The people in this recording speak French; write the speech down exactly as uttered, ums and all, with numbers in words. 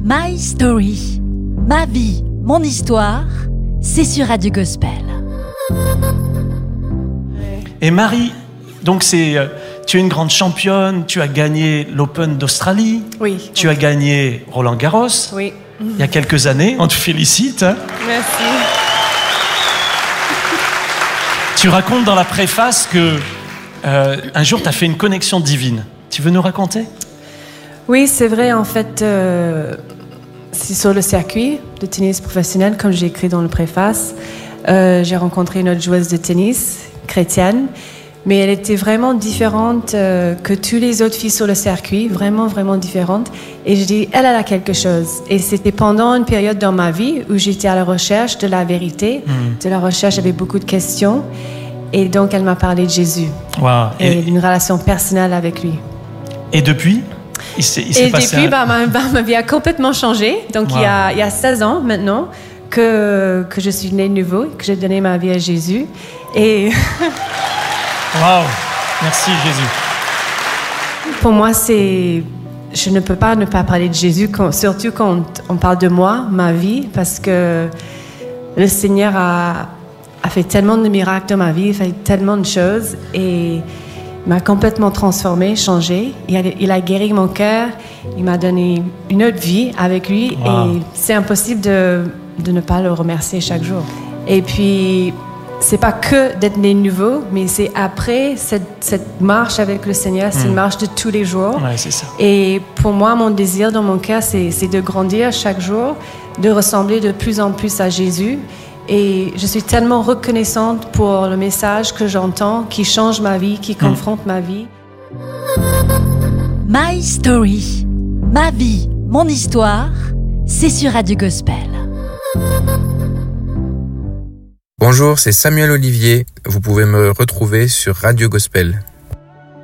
My Story, ma vie, mon histoire, c'est sur Radio Gospel. Et Marie, donc c'est, euh, tu es une grande championne, tu as gagné l'Open d'Australie, Oui. tu as gagné Roland Garros, Oui. il y a quelques années, on te félicite. Hein. Merci. Tu racontes dans la préface que euh, un jour tu as fait une connexion divine. Tu veux nous raconter ? Oui, c'est vrai, en fait, euh, c'est sur le circuit de tennis professionnel, comme j'ai écrit dans le préface. Euh, j'ai rencontré une autre joueuse de tennis, chrétienne, mais elle était vraiment différente euh, que toutes les autres filles sur le circuit, vraiment, vraiment différente. Et je dis, elle, elle a quelque chose. Et c'était pendant une période dans ma vie où j'étais à la recherche de la vérité, mmh. de la recherche, j'avais beaucoup de questions. Et donc, elle m'a parlé de Jésus wow. et, et d'une relation personnelle avec lui. Et depuis il s'est, il s'est Et passé depuis, un... bah, ma, bah, ma vie a complètement changé. Donc, wow. il, y a, il y a seize ans maintenant que, que je suis née de nouveau, que j'ai donné ma vie à Jésus. Et... Waouh! Merci, Jésus. Pour moi, c'est... Je ne peux pas ne pas parler de Jésus, quand, surtout quand on parle de moi, ma vie, parce que le Seigneur a, a fait tellement de miracles dans ma vie, il a fait tellement de choses et il m'a complètement transformée, changée. Il a, il a guéri mon cœur, il m'a donné une autre vie avec lui wow. et c'est impossible de, de ne pas le remercier chaque jour. Et puis... c'est pas que d'être né nouveau, mais c'est après cette, cette marche avec le Seigneur, c'est mmh. une marche de tous les jours. Ouais, c'est ça. Et pour moi, mon désir dans mon cœur, c'est, c'est de grandir chaque jour, de ressembler de plus en plus à Jésus. Et je suis tellement reconnaissante pour le message que j'entends, qui change ma vie, qui confronte mmh. ma vie. My Story, ma vie, mon histoire, c'est sur Radio Gospel. Bonjour, c'est Samuel Olivier. Vous pouvez me retrouver sur Radio Gospel.